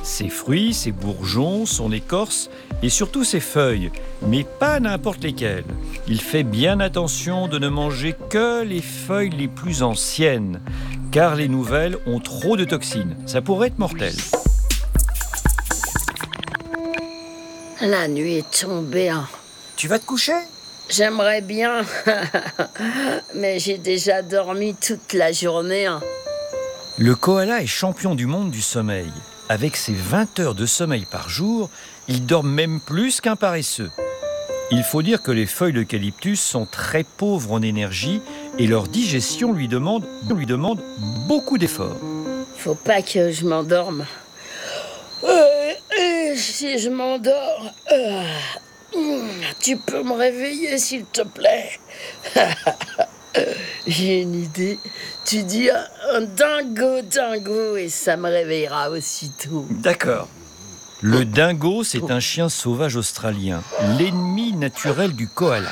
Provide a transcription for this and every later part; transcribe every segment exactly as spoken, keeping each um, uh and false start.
Ses fruits, ses bourgeons, son écorce et surtout ses feuilles, mais pas n'importe lesquelles. Il fait bien attention de ne manger que les feuilles les plus anciennes, car les nouvelles ont trop de toxines. Ça pourrait être mortel. La nuit est tombée. Hein. Tu vas te coucher ? J'aimerais bien, mais j'ai déjà dormi toute la journée. Hein. Le koala est champion du monde du sommeil. Avec ses vingt heures de sommeil par jour, il dort même plus qu'un paresseux. Il faut dire que les feuilles d'eucalyptus sont très pauvres en énergie et leur digestion lui demande, lui demande beaucoup d'efforts. Faut pas que je m'endorme. Euh, euh, si je m'endors, euh, tu peux me réveiller s'il te plaît. J'ai une idée. Tu dis un, un dingo, dingo et ça me réveillera aussitôt. D'accord. Le dingo, c'est un chien sauvage australien, l'ennemi naturel du koala.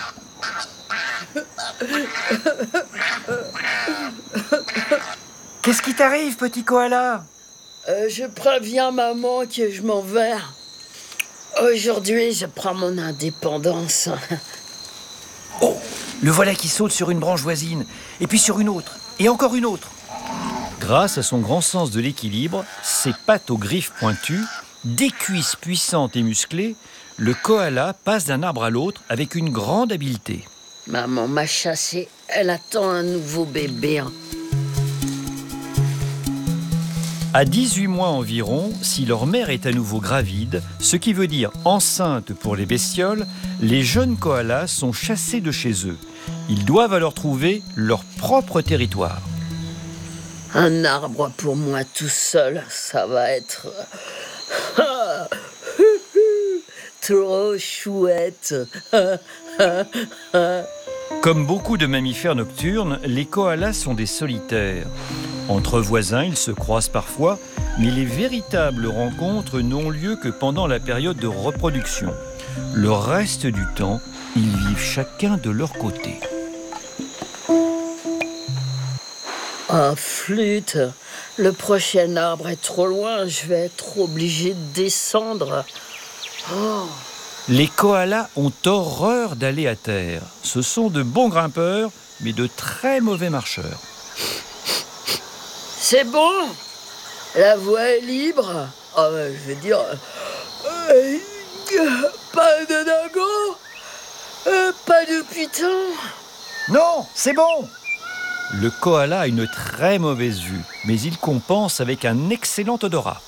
Qu'est-ce qui t'arrive, petit koala ? euh, Je préviens maman que je m'en vais. Aujourd'hui, je prends mon indépendance. Oh, le voilà qui saute sur une branche voisine, et puis sur une autre, et encore une autre. Grâce à son grand sens de l'équilibre, ses pattes aux griffes pointues, des cuisses puissantes et musclées, le koala passe d'un arbre à l'autre avec une grande habileté. Maman m'a chassé, elle attend un nouveau bébé. À dix-huit mois environ, si leur mère est à nouveau gravide, ce qui veut dire enceinte pour les bestioles, les jeunes koalas sont chassés de chez eux. Ils doivent alors trouver leur propre territoire. Un arbre pour moi tout seul, ça va être... trop chouette. Comme beaucoup de mammifères nocturnes, les koalas sont des solitaires. Entre voisins, ils se croisent parfois, mais les véritables rencontres n'ont lieu que pendant la période de reproduction. Le reste du temps, ils vivent chacun de leur côté. Oh, flûte, le prochain arbre est trop loin, je vais être obligée de descendre. Oh. Les koalas ont horreur d'aller à terre. Ce sont de bons grimpeurs, mais de très mauvais marcheurs. C'est bon, la voie est libre. Oh, je veux dire, euh, pas de dingo, euh, pas de putain. Non, c'est bon. Le koala a une très mauvaise vue, mais il compense avec un excellent odorat.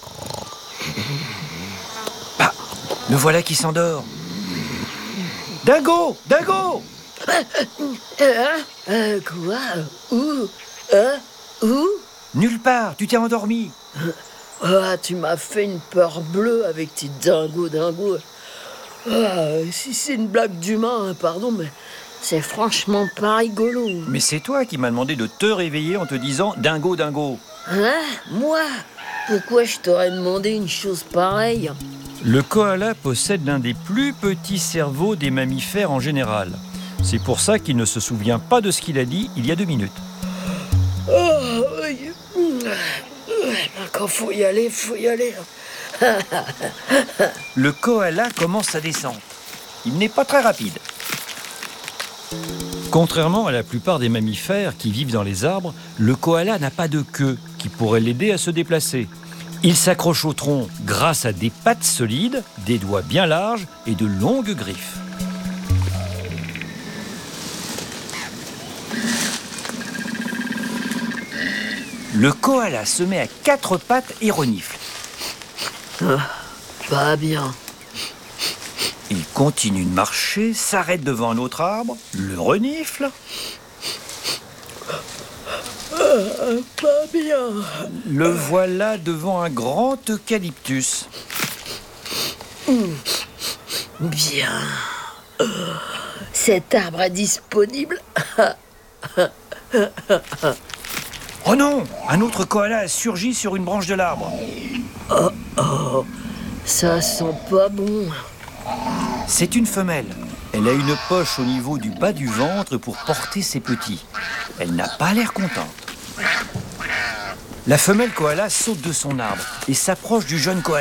Ah, le voilà qui s'endort. Dingo, dingo. Euh, euh, quoi? Où? Euh, où? Nulle part, tu t'es endormi. Ah, tu m'as fait une peur bleue avec tes dingos, dingos. Ah, si c'est une blague d'humain, pardon, mais c'est franchement pas rigolo. Mais c'est toi qui m'as demandé de te réveiller en te disant dingo, dingo. Hein? Moi? Pourquoi je t'aurais demandé une chose pareille? Le koala possède l'un des plus petits cerveaux des mammifères en général. C'est pour ça qu'il ne se souvient pas de ce qu'il a dit il y a deux minutes. Oh, quand faut y aller, faut y aller. Le koala commence sa descente. Il n'est pas très rapide. Contrairement à la plupart des mammifères qui vivent dans les arbres, le koala n'a pas de queue qui pourrait l'aider à se déplacer. Il s'accroche au tronc grâce à des pattes solides, des doigts bien larges et de longues griffes. Le koala se met à quatre pattes et renifle. Ah, pas bien. Il continue de marcher, s'arrête devant un autre arbre, le renifle. Ah, pas bien. Le voilà devant un grand eucalyptus. Bien. Cet arbre est disponible. Oh non! Un autre koala a surgi sur une branche de l'arbre. Oh oh, ça sent pas bon. C'est une femelle. Elle a une poche au niveau du bas du ventre pour porter ses petits. Elle n'a pas l'air contente. La femelle koala saute de son arbre et s'approche du jeune koala.